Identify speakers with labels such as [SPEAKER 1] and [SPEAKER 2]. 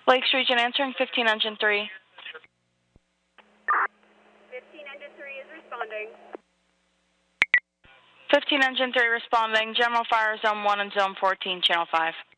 [SPEAKER 1] Lakes Region answering 15 engine 3.
[SPEAKER 2] 15 engine 3 is responding.
[SPEAKER 1] 15 engine 3 responding. General fire zone 1 and zone 14, channel 5.